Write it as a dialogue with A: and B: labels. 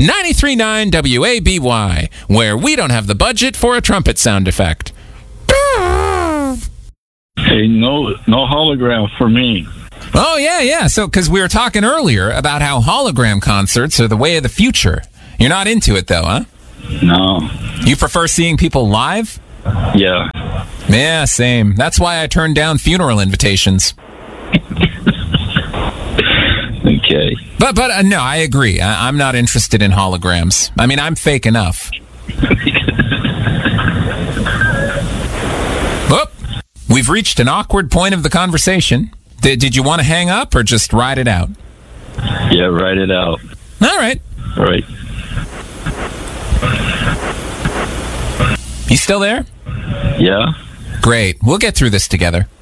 A: 93.9 WABY, where we don't have the budget for a trumpet sound effect.
B: Hey, no hologram for me.
A: Oh, yeah. So, because we were talking earlier about how hologram concerts are the way of the future. You're not into it, though, huh?
B: No.
A: You prefer seeing people live?
B: Yeah.
A: Yeah, same. That's why I turned down funeral invitations.
B: Okay.
A: But no, I agree. I'm not interested in holograms. I mean, I'm fake enough. Whoop. We've reached an awkward point of the conversation. Did you want to hang up or just ride it out?
B: Yeah, ride it out.
A: All right.
B: All right.
A: You still there?
B: Yeah.
A: Great. We'll get through this together.